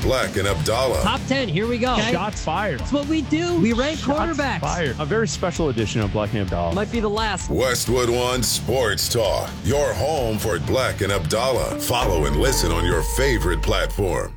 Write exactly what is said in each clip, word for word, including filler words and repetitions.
Black and Abdallah. Top ten, here we go. Okay? Shots fired. That's what we do. We rank Shots quarterbacks. fired. A very special edition of Black and Abdallah. Might be the last. Westwood One Sports Talk, your home for Black and Abdallah. Follow and listen on your favorite platform.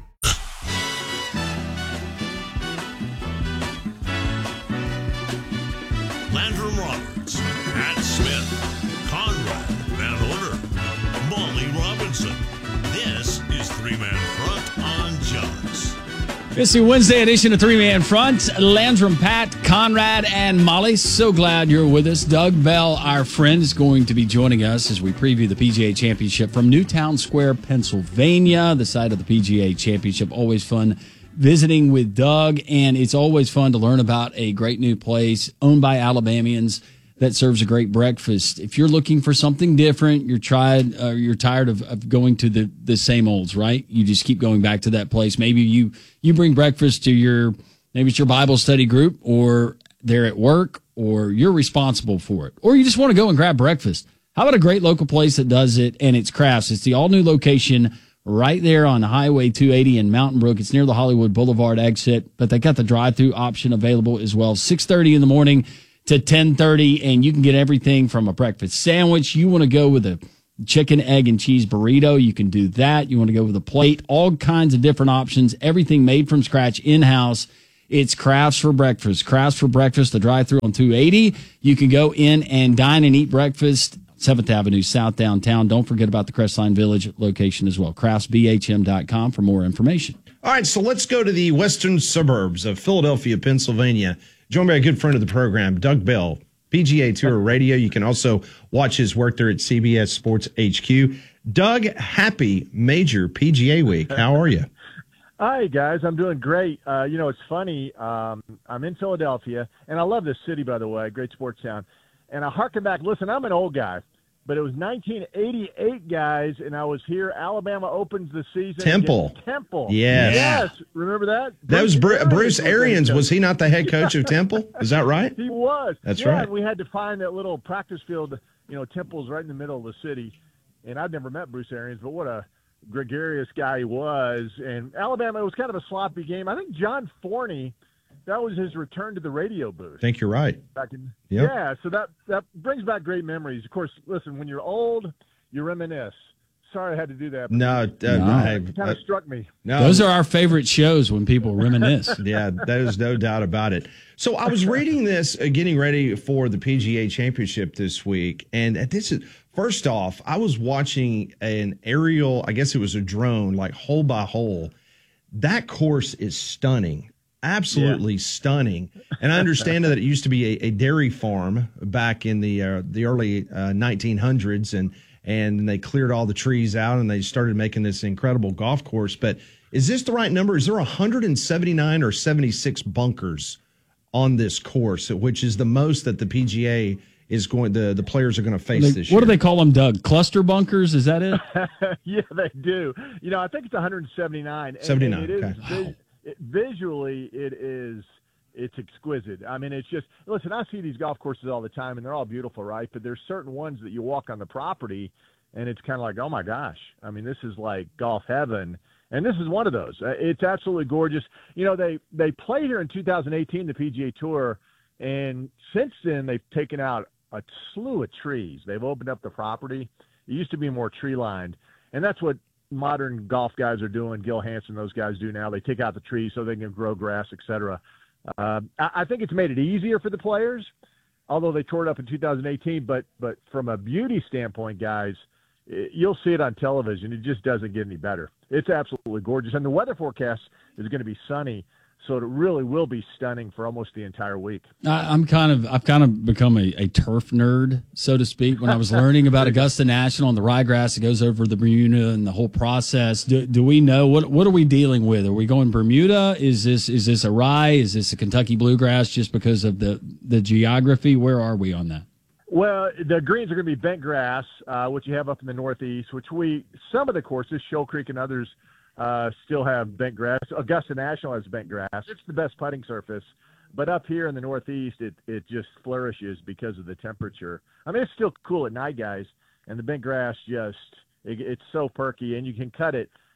Landrum Roberts, Pat Smith, Conrad Van Order, Molly Robinson. This is Three Man Front on Jaws. It's the Wednesday edition of Three Man Front. Landrum, Pat, Conrad, and Molly. So glad you're with us. Doug Bell, our friend, is going to be joining us as we preview the P G A Championship from Newtown Square, Pennsylvania, the site of the P G A Championship. Always fun visiting with Doug, and it's always fun to learn about a great new place owned by Alabamians that serves a great breakfast. If you're looking for something different, you're tried, uh, you're tired of, of going to the, the same olds, right? You just keep going back to that place. Maybe you, you bring breakfast to your, maybe it's your Bible study group, or they're at work, or you're responsible for it, or you just want to go and grab breakfast. How about a great local place that does it, and it's Crafts? It's the all-new location right there on Highway two eighty in Mountain Brook. It's near the Hollywood Boulevard exit, but they got the drive-through option available as well. six thirty in the morning to ten thirty, and you can get everything from a breakfast sandwich. You want to go with a chicken, egg, and cheese burrito, you can do that. You want to go with a plate, all kinds of different options, everything made from scratch in-house. It's Crafts for Breakfast. Crafts for Breakfast, the drive-through on two eighty. You can go in and dine and eat breakfast. seventh Avenue South downtown. Don't forget about the Crestline Village location as well. crafts b h m dot com for more information. All right, so let's go to the western suburbs of Philadelphia, Pennsylvania. Joined by a good friend of the program, Doug Bell, P G A Tour Radio. You can also watch his work there at C B S Sports H Q. Doug, happy major P G A week. How are you? Hi, guys. I'm doing great. Uh, you know, it's funny. Um, I'm in Philadelphia, and I love this city, by the way, great sports town. And I harken back. Listen, I'm an old guy, but it was nineteen eighty-eight, guys, and I was here. Alabama opens the season. Temple. Temple. Yes. Yes. Remember that? That was Bru- Arians Bruce was Arians. the Was he not the head coach of Temple? Is that right? He was. That's yeah, right. And we had to find that little practice field. You know, Temple's right in the middle of the city. And I'd never met Bruce Arians, but what a gregarious guy he was. And Alabama, it was kind of a sloppy game. I think John Forney, that was his return to the radio booth. I think you're right. Back in, Yep. Yeah, so that, that brings back great memories. Of course, listen, when you're old, you reminisce. Sorry I had to do that. No, uh, No. I- It kind of uh, struck me. no. Those are our favorite shows when people reminisce. Yeah, there's no doubt about it. So I was reading this, uh, getting ready for the P G A Championship this week, and this is first off, I was watching an aerial, I guess it was a drone, like hole by hole. That course is stunning, absolutely Yeah. stunning. And I understand that it used to be a, a dairy farm back in the uh, the early uh, nineteen hundreds, and and they cleared all the trees out and they started making this incredible golf course. But is this the right number? Is there one hundred seventy-nine or seventy-six bunkers on this course, which is the most that the P G A is going, the, the players are going to face They- this what year? do they call them, Doug? Cluster bunkers? Is that it? Yeah, they do. You know, I think it's one hundred seventy-nine. And- seventy-nine, and it is okay. vis- it, visually, it is it's exquisite. I mean, it's just, listen, I see these golf courses all the time, and they're all beautiful, right? But there's certain ones that you walk on the property, and it's kind of like, oh, my gosh. I mean, this is like golf heaven. And this is one of those. Uh, It's absolutely gorgeous. You know, they, they played here in two thousand eighteen, the P G A Tour, and since then they've taken out a slew of trees. They've opened up the property. It used to be more tree-lined, and that's what modern golf guys are doing. Gil Hansen, those guys do now. They take out the trees so they can grow grass, et cetera. Uh, I, I think it's made it easier for the players, although they tore it up in two thousand eighteen. But but from a beauty standpoint, guys, it, you'll see it on television. It just doesn't get any better. It's absolutely gorgeous. And the weather forecast is going to be sunny, so it really will be stunning for almost the entire week. I, I'm kind of, I've kind of become a, a turf nerd, so to speak. When I was learning about Augusta National and the ryegrass that goes over the Bermuda and the whole process, do, do we know what what are we dealing with? Are we going Bermuda? Is this is this a rye? Is this a Kentucky bluegrass? Just because of the the geography, where are we on that? Well, the greens are going to be bent grass, uh, which you have up in the Northeast, which we, some of the courses, Shoal Creek and others, uh, still have bent grass. Augusta National has bent grass. It's the best putting surface. But up here in the Northeast, it, it just flourishes because of the temperature. I mean, it's still cool at night, guys, and the bent grass just, it, it's so perky, and you can cut it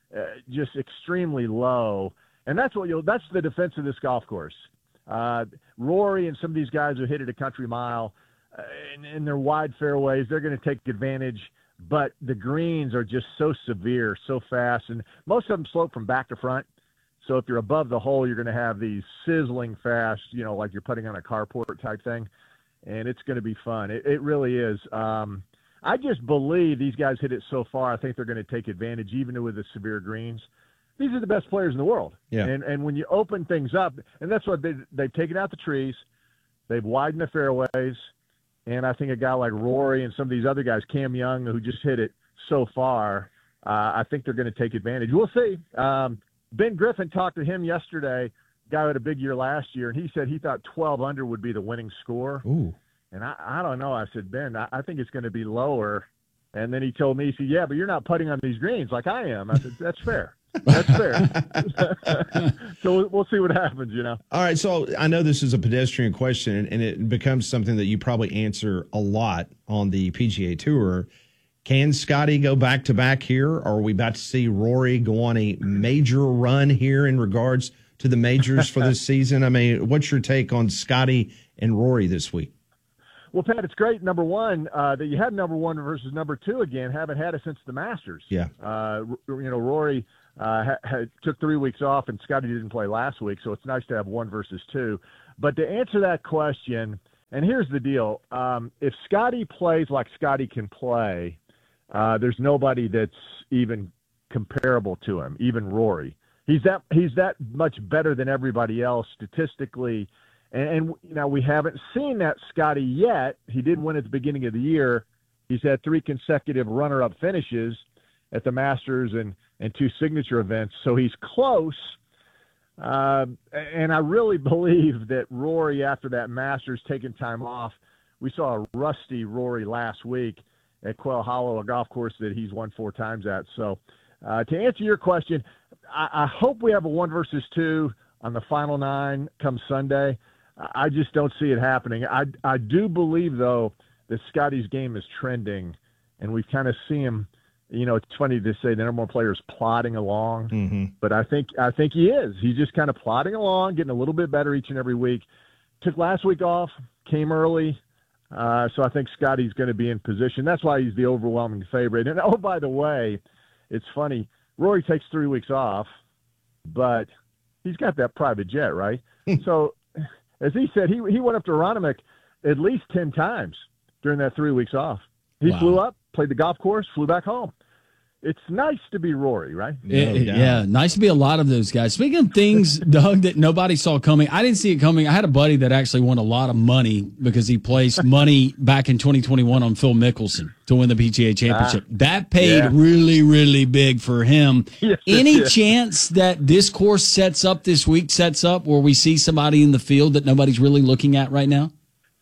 uh, just extremely low. And that's what you'll, that's the defense of this golf course. Uh, Rory and some of these guys who hit it a country mile uh, in, in their wide fairways, they're going to take advantage. But the greens are just so severe, so fast, and most of them slope from back to front. So if you're above the hole, you're going to have these sizzling fast, you know, like you're putting on a carport type thing, and it's going to be fun. It, it really is. Um, I just believe these guys hit it so far. I think they're going to take advantage, even with the severe greens. These are the best players in the world. Yeah. And and when you open things up, and that's what they, they've taken out the trees, they've widened the fairways, and I think a guy like Rory and some of these other guys, Cam Young, who just hit it so far, uh, I think they're going to take advantage. We'll see. Um, Ben Griffin talked to him yesterday, guy who had a big year last year, and he said he thought twelve under would be the winning score. Ooh. And I, I don't know. I said, Ben, I, I think it's going to be lower. And then he told me, he said, yeah, but you're not putting on these greens like I am. I said, that's fair. That's fair. So we'll see what happens, you know. All right, so I know this is a pedestrian question, and it becomes something that you probably answer a lot on the P G A Tour. Can Scotty go back-to-back here, or are we about to see Rory go on a major run here in regards to the majors for this season? I mean, what's your take on Scotty and Rory this week? Well, Pat, it's great, number one, uh, that you had number one versus number two again. Haven't had it since the Masters. Yeah. Uh, you know, Rory uh, ha- had, took three weeks off, and Scotty didn't play last week, so it's nice to have one versus two. But to answer that question, and here's the deal. Um, if Scotty plays like Scotty can play, uh, there's nobody that's even comparable to him, even Rory. He's that he's that much better than everybody else statistically. And, and you know, we haven't seen that Scotty yet. He did win at the beginning of the year. He's had three consecutive runner-up finishes at the Masters and, and two signature events, so he's close. Uh, and I really believe that Rory, after that Masters, taking time off, we saw a rusty Rory last week at Quail Hollow, a golf course that he's won four times at. So uh, to answer your question, I, I hope we have a one versus two on the final nine come Sunday. I just don't see it happening. I, I do believe, though, that Scotty's game is trending, and we've kind of seen him. You know, it's funny to say there are more players plodding along, Mm-hmm. but I think I think he is. He's just kind of plodding along, getting a little bit better each and every week. Took last week off, came early, uh, so I think Scotty's going to be in position. That's why he's the overwhelming favorite. And, oh, by the way, it's funny. Rory takes three weeks off, but he's got that private jet, right? So, as he said, he he went up to Aronimink at least ten times during that three weeks off. He Wow. flew up, played the golf course, flew back home. It's nice to be Rory, right? It- it- doubt. yeah, nice to be a lot of those guys. Speaking of things, Doug, that nobody saw coming, I didn't see it coming. I had a buddy that actually won a lot of money because he placed money back in twenty twenty-one on Phil Mickelson to win the P G A Championship. that paid yeah. really, really big for him. Yes, it Any did. chance that this course sets up this week, sets up where we see somebody in the field that nobody's really looking at right now?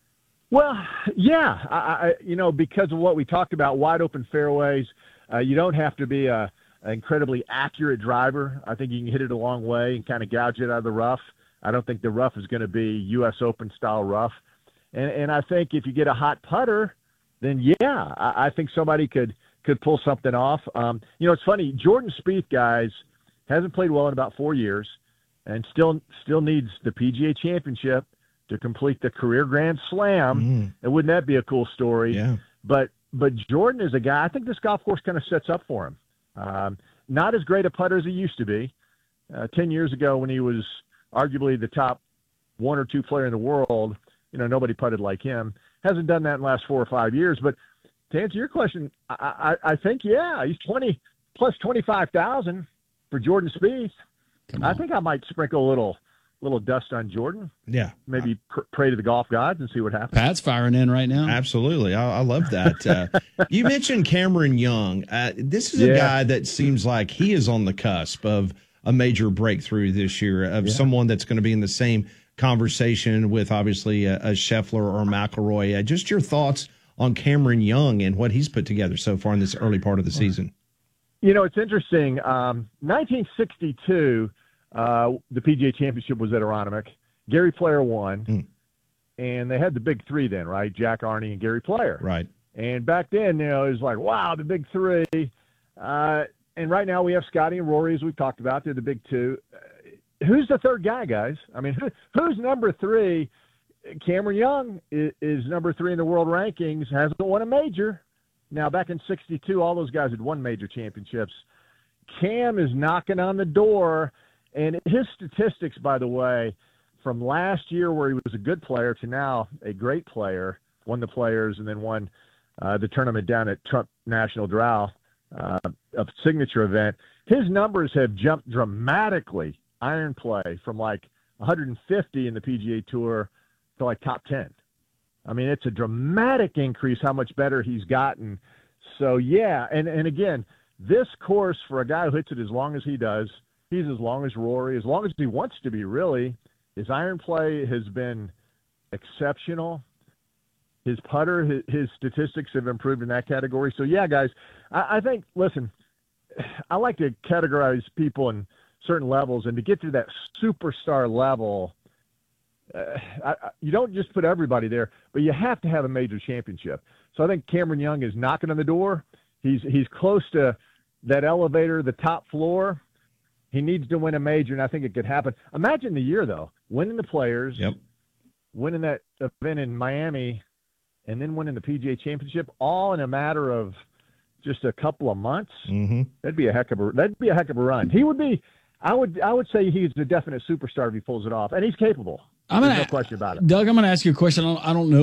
Well, yeah, I, I, you know, because of what we talked about, wide open fairways, uh, you don't have to be a, an incredibly accurate driver. I think you can hit it a long way and kind of gouge it out of the rough. I don't think the rough is going to be U S Open style rough. And, and I think if you get a hot putter, then yeah, I, I think somebody could, could pull something off. Um, you know, it's funny, Jordan Spieth, guys, hasn't played well in about four years and still, still needs the P G A Championship to complete the career Grand Slam. Mm. And wouldn't that be a cool story? Yeah. But but Jordan is a guy, I think this golf course kind of sets up for him. Um, not as great a putter as he used to be. Uh, ten years ago when he was arguably the top one or two player in the world, you know, nobody putted like him. Hasn't done that in the last four or five years. But to answer your question, I, I, I think, yeah, he's twenty plus twenty-five thousand for Jordan Spieth. I think I might sprinkle a little little dust on Jordan. Yeah. Maybe pr- pray to the golf gods and see what happens. Pat's firing in right now. Absolutely. I, I love that. Uh, you mentioned Cameron Young. Uh, this is a Yeah. guy that seems like he is on the cusp of a major breakthrough this year, of Yeah. someone that's going to be in the same conversation with obviously a, a Scheffler or McIlroy. Uh, just your thoughts on Cameron Young and what he's put together so far in this early part of the season. You know, it's interesting. Um, nineteen sixty-two, uh, the P G A Championship was at Aronimink. Gary Player won, Mm. and they had the big three then, right? Jack Arney and Gary Player. Right. And back then, you know, it was like, wow, the big three. Uh, and right now we have Scotty and Rory, as we've talked about. They're the big two. Uh, who's the third guy, guys? I mean, who, who's number three? Cameron Young is, is number three in the world rankings, hasn't won a major. Now, back in sixty-two, all those guys had won major championships. Cam is knocking on the door, and his statistics, by the way, from last year where he was a good player to now a great player, won the Players and then won uh, the tournament down at Trump National Drow, uh, a signature event. His numbers have jumped dramatically, iron play, from like one hundred fifty in the P G A Tour to like top ten. I mean, it's a dramatic increase how much better he's gotten. So, yeah, and, and again, this course for a guy who hits it as long as he does, he's as long as Rory, as long as he wants to be, really. His iron play has been exceptional. His putter, his, his statistics have improved in that category. So, yeah, guys, I, I think, listen, I like to categorize people in certain levels, and to get to that superstar level, uh, I, I, you don't just put everybody there, but you have to have a major championship. So I think Cameron Young is knocking on the door. He's he's close to that elevator, the top floor. He needs to win a major, and I think it could happen. Imagine the year, though, winning the Players, yep. winning that event in Miami, and then winning the P G A Championship, all in a matter of just a couple of months. Mm-hmm. That'd be a heck of a that'd be a heck of a run. He would be. I would I would say he's a definite superstar if he pulls it off, and he's capable. I'm gonna, There's no question about it. Doug, I'm going to ask you a question. I don't, I don't know